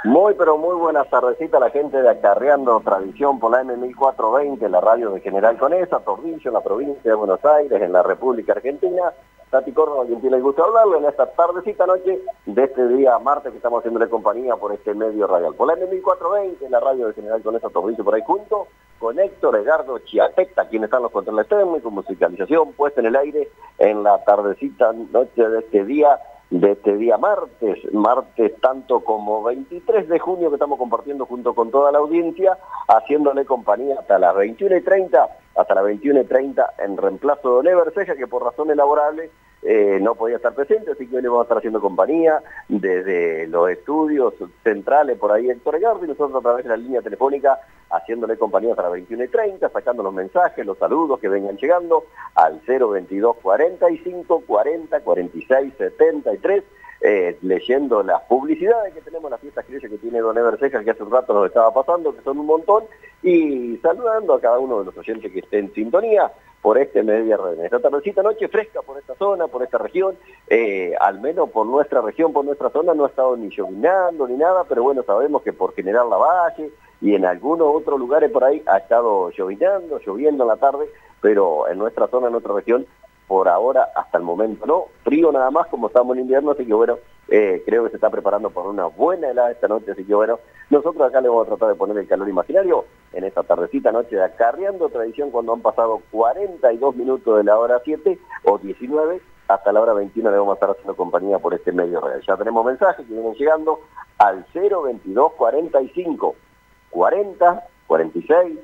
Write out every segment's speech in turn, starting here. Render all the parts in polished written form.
Muy, pero muy buenas tardecitas a la gente de Acarreando Tradición por la M1420, la radio de General Conesa, Tordillo, en la provincia de Buenos Aires, en la República Argentina. Tati Córdoba, quien tiene el gusto de hablarle en esta tardecita noche de este día martes que estamos haciéndole compañía por este medio radial. Por la M1420, la radio de General Conesa, Tordillo, por ahí junto con Héctor Edgardo Chiatecta, quien están los controles técnicos, musicalización puesta en el aire en la tardecita noche de este día martes tanto como 23 de junio que estamos compartiendo junto con toda la audiencia, haciéndole compañía hasta las 21:30 en reemplazo de Oliver Ceja, que por razones laborables no podía estar presente, así que hoy le vamos a estar haciendo compañía desde los estudios centrales por ahí Héctor Edgardo y nosotros a través de la línea telefónica haciéndole compañía hasta las 21:30, sacando los mensajes, los saludos que vengan llegando al 022 45 40 46 73, leyendo las publicidades que tenemos, las fiestas criollas que tiene Don Ever Ceja, que hace un rato nos estaba pasando, que son un montón, y saludando a cada uno de los oyentes que esté en sintonía por este media red. Esta tardecita noche fresca por esta zona, por esta región, al menos por nuestra región, por nuestra zona, no ha estado ni llovinando ni nada, pero bueno, sabemos que por General Lavalle y en algunos otros lugares por ahí ha estado lloviendo en la tarde, pero en nuestra zona, en nuestra región, por ahora, hasta el momento no, frío nada más como estamos en invierno, así que bueno, creo que se está preparando por una buena helada esta noche, así que bueno, nosotros acá le vamos a tratar de poner el calor imaginario en esta tardecita noche de Acarreando Tradición cuando han pasado 42 minutos de la hora 7 o 19, hasta la hora 21 le vamos a estar haciendo compañía por este medio real. Ya tenemos mensajes que vienen llegando al 022 45 40 46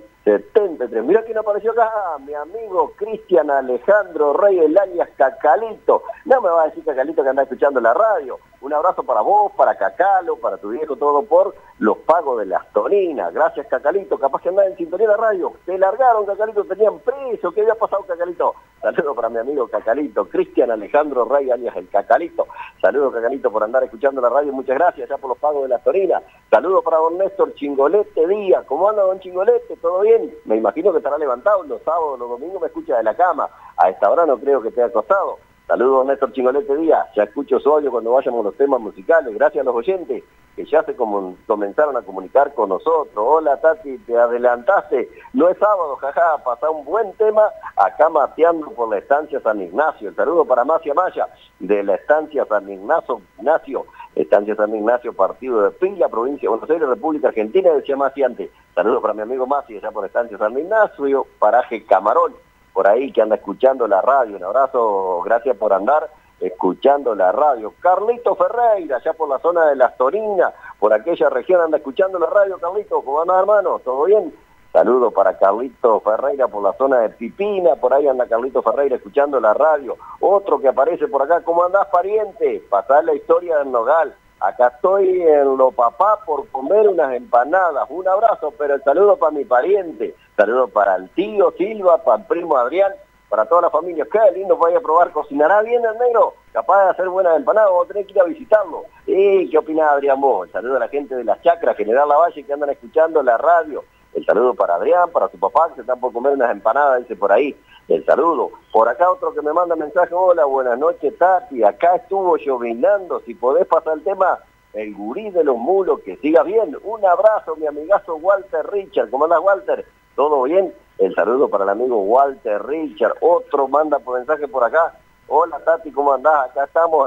73. Mira quién apareció acá, mi amigo Cristian Alejandro Rey, el alias Cacalito. No me va a decir Cacalito que anda escuchando la radio. Un abrazo para vos, para Cacalo, para tu viejo, todo por los pagos de las toninas. Gracias, Cacalito. Capaz que andás en sintonía de la radio. Te largaron, Cacalito, tenían preso. ¿Qué había pasado, Cacalito? Saludos para mi amigo Cacalito, Cristian Alejandro Rey, alias el Cacalito. Saludos, Cacalito, por andar escuchando la radio. Muchas gracias ya por los pagos de las toninas. Saludos para don Néstor Chingolete Díaz. ¿Cómo anda, don Chingolete? ¿Todo bien? Me imagino que estará levantado los sábados, los domingos me escucha de la cama. A esta hora no creo que esté acostado. Saludos, Néstor Chingolete Díaz. Ya escucho su audio cuando vayamos a los temas musicales. Gracias a los oyentes que ya se comenzaron a comunicar con nosotros. Hola, Tati, te adelantaste. No es sábado, jaja, pasá un buen tema acá mateando por la estancia San Ignacio. El saludo para Macia Maya de la estancia San Ignacio. Estancia San Ignacio, partido de Pila, provincia de Buenos Aires, República Argentina, decía Macia antes. Saludos para mi amigo Macia, allá por estancia San Ignacio, paraje Camarón, por ahí que anda escuchando la radio. Un abrazo, gracias por andar escuchando la radio. Carlito Ferreira, allá por la zona de Las Torinas, por aquella región anda escuchando la radio. Carlito, ¿cómo andás, hermano? ¿Todo bien? Saludos para Carlito Ferreira por la zona de Pipina, por ahí anda Carlito Ferreira escuchando la radio. Otro que aparece por acá, ¿cómo andás, pariente? Pasar la historia del Nogal. Acá estoy en Lo Papá por comer unas empanadas. Un abrazo, pero el saludo para mi pariente. Saludo para el tío Silva, para el primo Adrián, para toda la familia. Qué lindo, voy a probar. ¿Cocinará bien el negro? Capaz de hacer buenas empanadas, vamos a tener que ir a visitarlo. ¿Qué opinás, Adrián, vos? El saludo a la gente de las Chacras, General Lavalle, que andan escuchando la radio. El saludo para Adrián, para su papá, que se están por comer unas empanadas, dice por ahí. El saludo. Por acá otro que me manda mensaje, hola, buenas noches, Tati, acá estuvo llovinando, si podés pasar el tema, el gurí de los mulos, que siga bien. Un abrazo, mi amigazo Walter Richard. ¿Cómo andás, Walter? ¿Todo bien? El saludo para el amigo Walter Richard. Otro manda por mensaje por acá. Hola, Tati, ¿cómo andás? Acá estamos